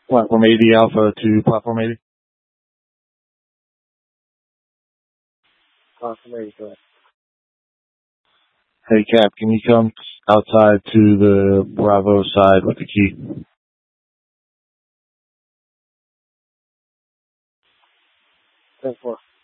Platform 80 Alpha to Platform 80. Platform 80, go ahead. Hey, Cap, can you come outside to the Bravo side with the key? 10-4.